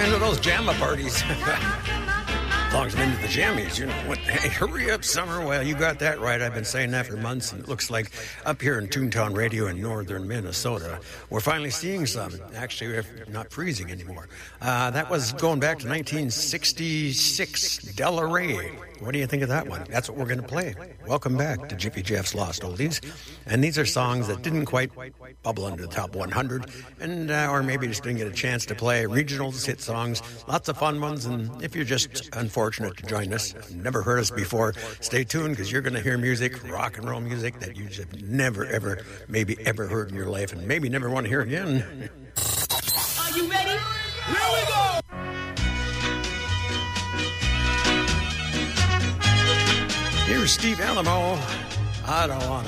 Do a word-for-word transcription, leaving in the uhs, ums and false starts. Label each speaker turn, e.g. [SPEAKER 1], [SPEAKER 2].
[SPEAKER 1] into those jamma parties. As long as I'm into the jammies, you know what? Hey, hurry up, summer. Well, you got that right. I've been saying that for months, and it looks like up here in Toontown Radio in northern Minnesota, we're finally seeing some. Actually, we're not freezing anymore. Uh, that was going back to nineteen sixty-six, Della Ray. What do you think of that one? That's what we're going to play. Welcome back to Jippy Jeff's Lost Oldies. And these are songs that didn't quite bubble into the top one hundred, and uh, or maybe just didn't get a chance to play. Regionals, hit songs, lots of fun ones. And if you're just unfortunate to join us, never heard us before, stay tuned, because you're going to hear music, rock and roll music, that you have never, ever, maybe ever heard in your life, and maybe never want to hear again.
[SPEAKER 2] Are you ready? Here we go!
[SPEAKER 1] Here's Steve Alamo. I don't want